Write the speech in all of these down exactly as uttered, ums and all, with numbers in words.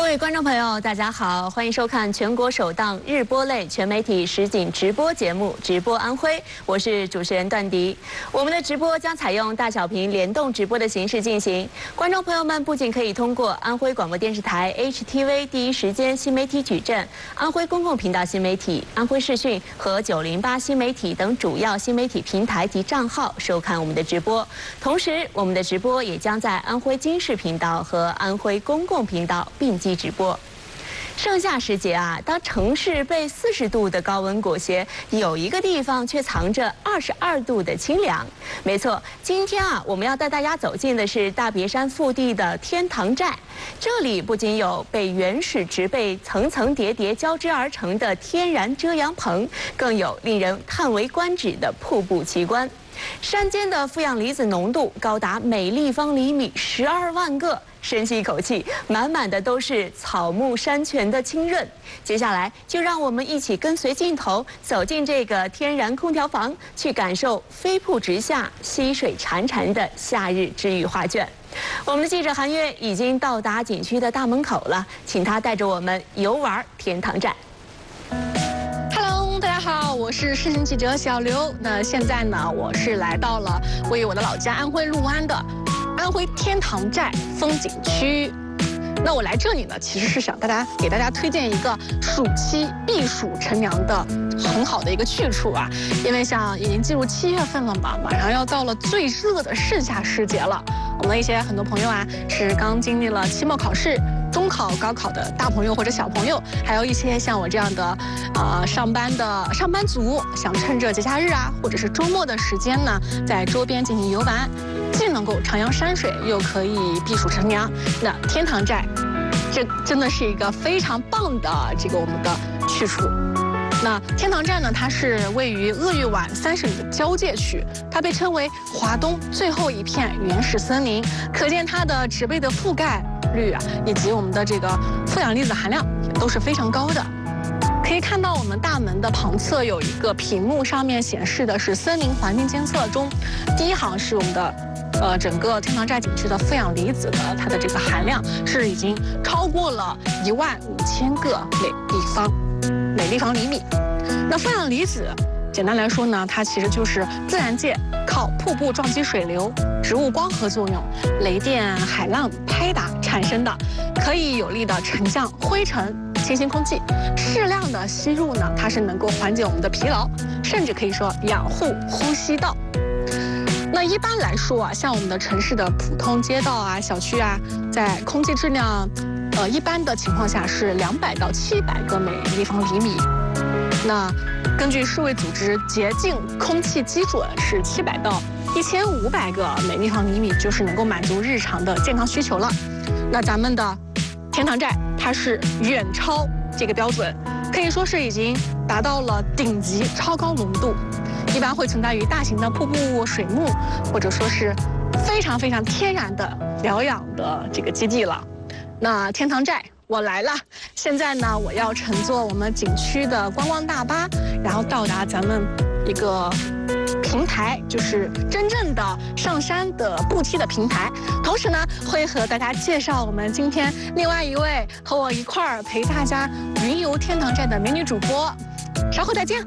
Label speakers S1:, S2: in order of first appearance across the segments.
S1: 位观众朋友，大家好，欢迎收看全国首档日播类全媒体实景直播节目《直播安徽》，我是主持人段迪。我们的直播将采用大小屏联动直播的形式进行，观众朋友们不仅可以通过安徽广播电视台 H T V 第一时间新媒体矩阵、安徽公共频道新媒体、安徽视讯和九零八新媒体等主要新媒体平台及账号收看我们的直播，同时我们的直播也将在安徽经视频道和安徽公共频道并机直播。盛夏时节啊，当城市被四十度的高温裹挟，有一个地方却藏着二十二度的清凉。没错，今天啊，我们要带大家走进的是大别山腹地的天堂寨。这里不仅有被原始植被层层叠叠交织而成的天然遮阳棚，更有令人叹为观止的瀑布奇观。山间的负氧离子浓度高达每立方厘米十二万个。深吸一口气，满满的都是草木山泉的清润。接下来就让我们一起跟随镜头走进这个天然空调房，去感受飞瀑直下、溪水潺潺的夏日治愈画卷。我们的记者韩月已经到达景区的大门口了，请他带着我们游玩天堂寨。
S2: 大家好，我是视频记者小刘。那现在呢，我是来到了位于我的老家安徽六安的安徽天堂寨风景区。那我来这里呢，其实是想大家给大家推荐一个暑期避暑乘凉的很好的一个去处啊。因为像已经进入七月份了嘛，马上要到了最热的盛夏时节了。我们的一些很多朋友啊，是刚经历了期末考试、中考、高考的大朋友或者小朋友，还有一些像我这样的，呃，上班的上班族，想趁着节假日啊，或者是周末的时间呢，在周边进行游玩，既能够徜徉山水，又可以避暑乘凉。那天堂寨，这真的是一个非常棒的这个我们的去处。那天堂寨呢，它是位于鄂豫皖三省的交界区，它被称为华东最后一片原始森林，可见它的植被的覆盖率啊，以及我们的这个负氧离子含量也都是非常高的。可以看到我们大门的旁侧有一个屏幕，上面显示的是森林环境监测中，第一行是我们的呃整个天堂寨景区的负氧离子的它的这个含量是已经超过了一万五千个每立方每立方厘米。那负氧离子简单来说呢，它其实就是自然界靠瀑布撞击水流、植物光合作用、雷电海浪拍打产生的，可以有力的沉降灰尘、清新空气。适量的吸入呢，它是能够缓解我们的疲劳，甚至可以说养护呼吸道。那一般来说啊，像我们的城市的普通街道啊、小区啊，在空气质量呃一般的情况下是两百到七百个每立方厘米。那根据世卫组织洁净空气基准是七百到一千五百个每立方厘米，就是能够满足日常的健康需求了。那咱们的天堂寨它是远超这个标准，可以说是已经达到了顶级超高浓度，一般会存在于大型的瀑布、水幕，或者说是非常非常天然的疗养的这个基地了。那天堂寨我来了，现在呢，我要乘坐我们景区的观光大巴，然后到达咱们一个平台，就是真正的上山的步梯的平台。同时呢，会和大家介绍我们今天另外一位和我一块儿陪大家云游天堂寨的美女主播。稍后再见。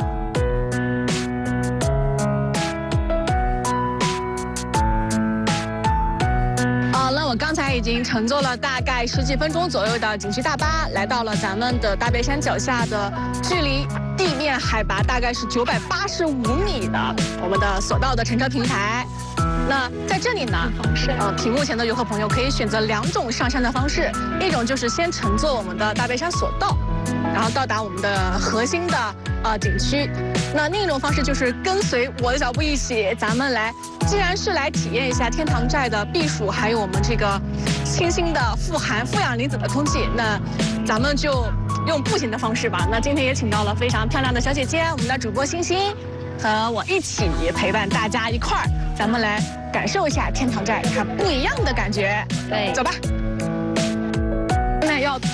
S2: 我刚才已经乘坐了大概十几分钟左右的景区大巴，来到了咱们的大别山脚下的，距离地面海拔大概是九百八十五米的我们的索道的乘车平台。那在这里呢，呃，屏幕前的游客朋友可以选择两种上山的方式，一种就是先乘坐我们的大别山索道，然后到达我们的核心的呃景区。那另一种方式就是跟随我的脚步一起，咱们来，既然是来体验一下天堂寨的避暑，还有我们这个清新的富含负氧离子的空气，那咱们就用步行的方式吧。那今天也请到了非常漂亮的小姐姐，我们的主播星星，和我一起陪伴大家一块儿，咱们来感受一下天堂寨它不一样的感觉。对，走吧。